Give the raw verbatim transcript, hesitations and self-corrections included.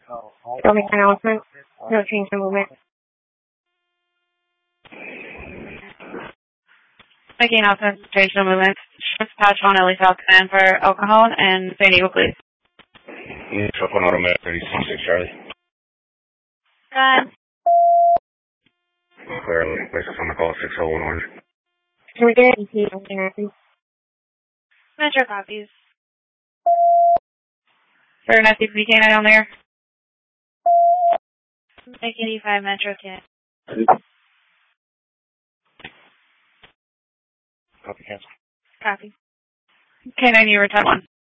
Don't make an announcement. No change in movement. Making announcement, change in movement. Dispatch on Ellie South Command for alcohol and San Diego, please. Yeah, truck on automatic thirty-six Charlie. Good. Clear, places on the call six oh one Orange. Can we get an E T on there, please? Metro copies. For an S C P canine on there? Make eighty-five Metro kit. Copy cancel. Copy. Canine, you return one.